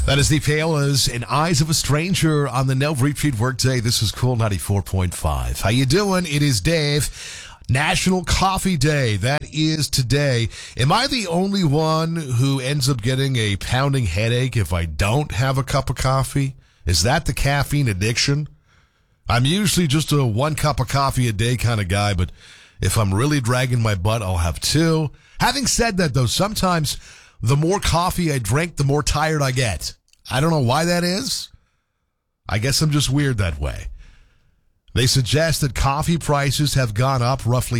That is the Paolas and Eyes of a Stranger on the Nelv Retreat Workday. This is Cool 94.5. How you doing? It is Dave. National Coffee Day. That is today. Am I the only one who ends up getting a pounding headache if I don't have a cup of coffee? Is that the caffeine addiction? I'm usually just a 1 cup of coffee a day kind of guy, but if I'm really dragging my butt, I'll have 2. Having said that, though, sometimes the more coffee I drink, the more tired I get. I don't know why that is. I guess I'm just weird that way. They suggest that coffee prices have gone up roughly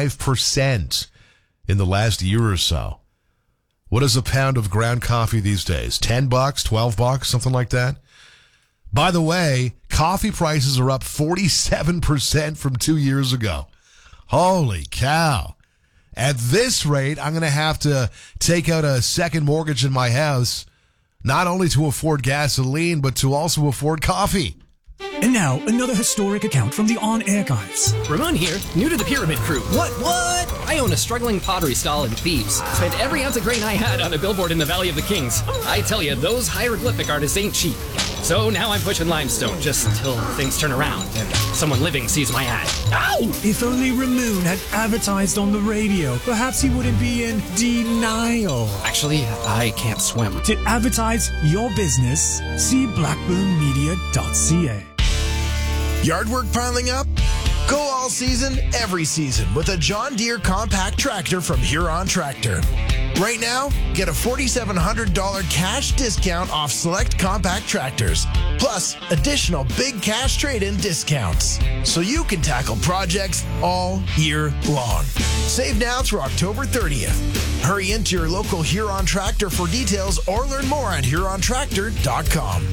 5% in the last year or so. What is a pound of ground coffee these days? $10, $12, something like that? By the way, coffee prices are up 47% from 2 years ago. Holy cow. At this rate, I'm going to have to take out a second mortgage in my house, not only to afford gasoline, but to also afford coffee. And now, another historic account from the On Archives. Ramon here, new to the Pyramid Crew. What? I own a struggling pottery stall in Thebes. Spent every ounce of grain I had on a billboard in the Valley of the Kings. I tell you, those hieroglyphic artists ain't cheap. So now I'm pushing limestone, just until things turn around and someone living sees my ad. Ow! If only Ramon had advertised on the radio, perhaps he wouldn't be in denial. Actually, I can't swim. To advertise your business, see blackburnmedia.ca. Yard work piling up? Go all season, every season with a John Deere compact tractor from Huron Tractor. Right now, get a $4,700 cash discount off select compact tractors, plus additional big cash trade-in discounts, so you can tackle projects all year long. Save now through October 30th. Hurry into your local Huron Tractor for details or learn more at HuronTractor.com.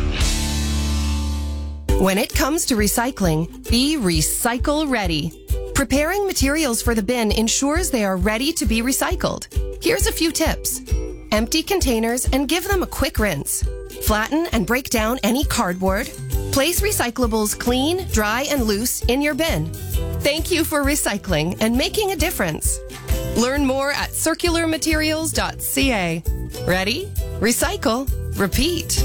When it comes to recycling, be recycle ready. Preparing materials for the bin ensures they are ready to be recycled. Here's a few tips. Empty containers and give them a quick rinse. Flatten and break down any cardboard. Place recyclables clean, dry, and loose in your bin. Thank you for recycling and making a difference. Learn more at circularmaterials.ca. Ready? Recycle. Repeat.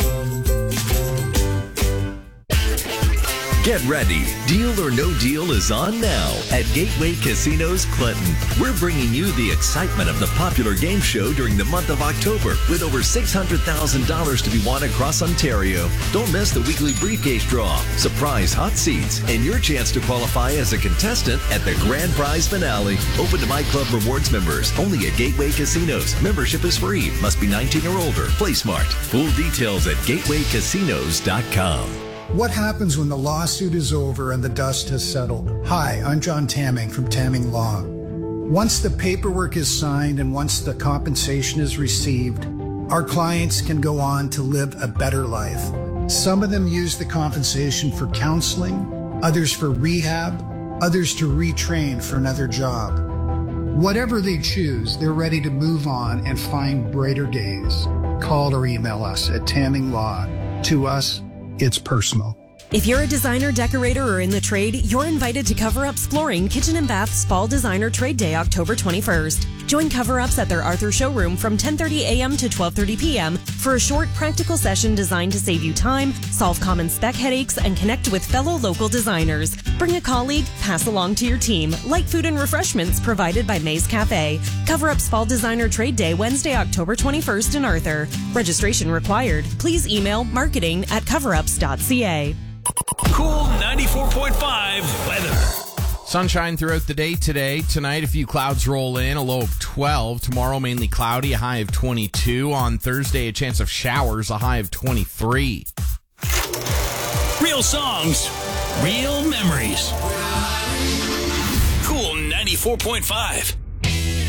Get ready. Deal or No Deal is on now at Gateway Casinos Clinton. We're bringing you the excitement of the popular game show during the month of October with over $600,000 to be won across Ontario. Don't miss the weekly briefcase draw, surprise hot seats, and your chance to qualify as a contestant at the grand prize finale. Open to My Club Rewards members only at Gateway Casinos. Membership is free. Must be 19 or older. Play smart. Full details at gatewaycasinos.com. What happens when the lawsuit is over and the dust has settled? Hi, I'm John Tamming from Tamming Law. Once the paperwork is signed and once the compensation is received, our clients can go on to live a better life. Some of them use the compensation for counseling, others for rehab, others to retrain for another job. Whatever they choose, they're ready to move on and find brighter days. Call or email us at Tamming Law. To us, it's personal. If you're a designer, decorator, or in the trade, you're invited to Cover Up's Flooring Kitchen and Bath's Fall Designer Trade Day, October 21st. Join Cover Ups at their Arthur showroom from 10:30 a.m. to 12:30 p.m. for a short, practical session designed to save you time, solve common spec headaches, and connect with fellow local designers. Bring a colleague, pass along to your team. Light food and refreshments provided by Maze Cafe. Cover Up's Fall Designer Trade Day, Wednesday, October 21st in Arthur. Registration required. Please email marketing@coverups.ca. Cool 94.5 weather. Sunshine throughout the day today. Tonight, a few clouds roll in, a low of 12. Tomorrow, mainly cloudy, a high of 22. On Thursday, a chance of showers, a high of 23. Real songs, real memories. Cool 94.5.